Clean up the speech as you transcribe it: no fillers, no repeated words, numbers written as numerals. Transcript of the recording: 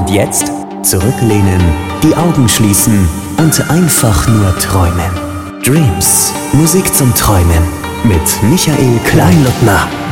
Und jetzt zurücklehnen, die Augen schließen und einfach nur träumen. Dreams, Musik zum Träumen mit Michael Kleinluttner.